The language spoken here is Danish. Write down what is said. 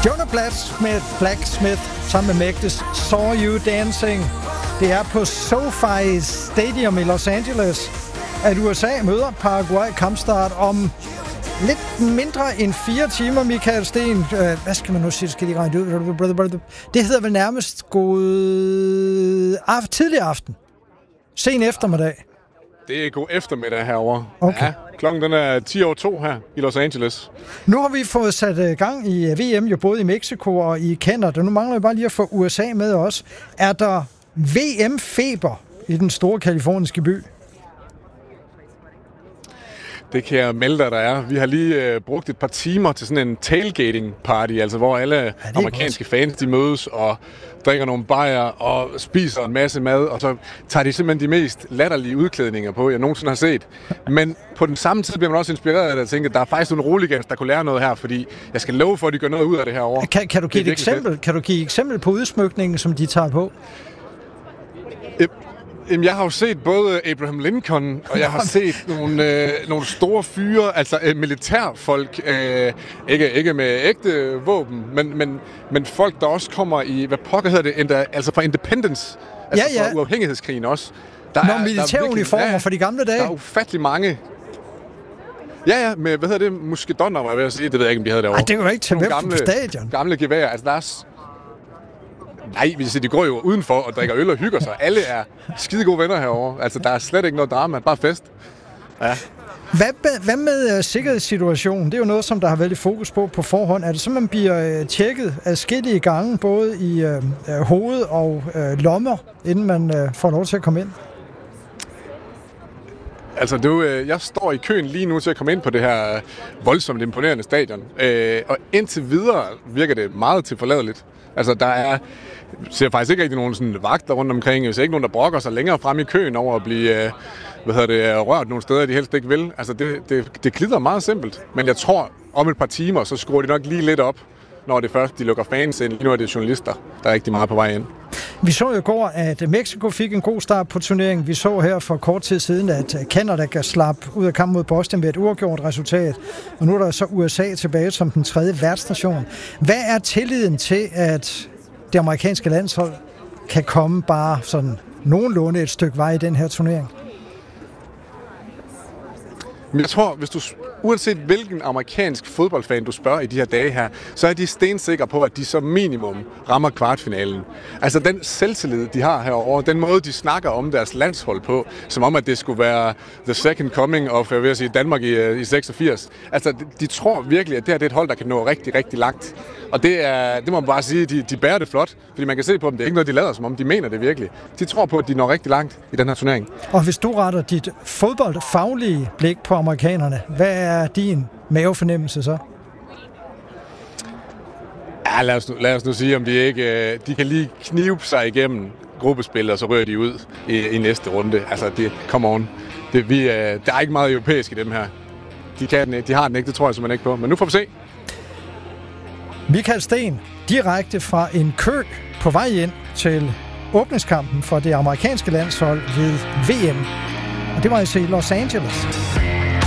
Jonah Blacksmith sammen med Magdes Saw You Dancing. Det er på SoFi Stadium i Los Angeles, at USA møder Paraguay. Kampstart om lidt mindre end 4 timer, Michael Sten. Hvad skal man nu sige? Skal de regne ud? Det hedder vel nærmest tidlig aften. Sen eftermiddag. Det er god eftermiddag herovre. Okay. Ja, klokken den er 10:02 her i Los Angeles. Nu har vi fået sat gang i VM, jo både i Mexico og i Canada. Nu mangler vi bare lige at få USA med os. Er der VM-feber i den store kaliforniske by? Det kan jeg melde dig, der er. Vi har lige brugt et par timer til sådan en tailgating-party, altså hvor alle amerikanske fans de mødes og drikker nogle bajer og spiser en masse mad, og så tager de simpelthen de mest latterlige udklædninger på, jeg nogensinde har set. Men på den samme tid bliver man også inspireret af det, at tænke, at der er faktisk nogle roligans, der kunne lære noget her, fordi jeg skal love for, at de gør noget ud af det her år. Kan du give et eksempel? Kan du give et eksempel på udsmykningen, som de tager på? Jamen, jeg har jo set både Abraham Lincoln, og jeg har set nogle store fyre, altså militærfolk, ikke med ægte våben, men folk, der også kommer i, hvad pokker hedder det, altså fra Independence, altså fra uafhængighedskrigen også. Militæruniformer fra de gamle dage. Der er ufattelig mange. Ja, med, hvad hedder det, muskedonner, var jeg ved at sige, det ved jeg ikke, om de havde derovre. Det var ikke til hvem på stadion. Gamle geværer, altså der er... Nej, de går jo udenfor og drikker øl og hygger sig. Alle er skide gode venner herovre. Altså, der er slet ikke noget drama, bare fest. Ja. Hvad med sikkerhedssituationen? Det er jo noget, som der har været lidt fokus på forhånd. Er det så, man bliver tjekket adskillige gange, både i hoved og lommer, inden man får lov til at komme ind? Altså, jeg står i køen lige nu til at komme ind på det her voldsomt imponerende stadion. Og indtil videre virker det meget tilforladeligt. Altså, der ser faktisk ikke rigtig nogen sådan vagter rundt omkring. Hvis ikke nogen, der brokker sig længere frem i køen over at blive rørt nogle steder, de helst ikke vil. Altså, det glider meget simpelt. Men jeg tror, om et par timer, så skruer de nok lige lidt op, når det først de lukker fans ind. Lige nu er det journalister, der er rigtig meget på vej ind. Vi så jo i går, at Mexico fik en god start på turneringen. Vi så her for kort tid siden, at Canada kan slappe ud af kampen mod Boston ved et uafgjort resultat. Og nu er der så USA tilbage som den 3. værtsnation. Hvad er tilliden til, at det amerikanske landshold kan komme bare sådan nogenlunde et stykke vej i den her turnering? Men jeg tror, uanset hvilken amerikansk fodboldfan du spørger i de her dage her, så er de stensikre på, at de som minimum rammer kvartfinalen. Altså den selvtillid, de har herovre, den måde, de snakker om deres landshold på, som om, at det skulle være the second coming of, jeg vil sige, Danmark i 86. Altså, de tror virkelig, at det her det er et hold, der kan nå rigtig, rigtig langt. Og det må man bare sige, de bærer det flot, fordi man kan se på dem, det er ikke noget, de lader som om, de mener det virkelig. De tror på, at de når rigtig langt i den her turnering. Og hvis du retter dit fodboldfaglige blik på amerikanerne, hvad er din mavefornemmelse så? Ja, lad os nu sige, om de kan lige knibe sig igennem gruppespil, og så rører de ud i næste runde. Altså, come on. Der er ikke meget europæisk i dem her. De har den ikke, det tror jeg simpelthen ikke på. Men nu får vi se. Michael Sten, direkte fra en kø på vej ind til åbningskampen for det amerikanske landshold ved VM. Og det var i Los Angeles.